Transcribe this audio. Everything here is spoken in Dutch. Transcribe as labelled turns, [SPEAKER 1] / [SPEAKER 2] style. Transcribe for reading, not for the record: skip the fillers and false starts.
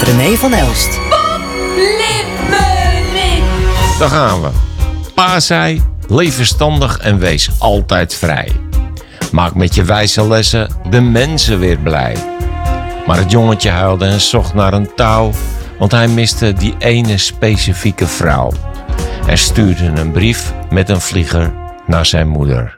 [SPEAKER 1] René van Elst.
[SPEAKER 2] Daar gaan we. Pa zei, leef verstandig en wees altijd vrij. Maak met je wijze lessen de mensen weer blij. Maar het jongetje huilde en zocht naar een touw, want hij miste die ene specifieke vrouw. En stuurde een brief met een vlieger naar zijn moeder.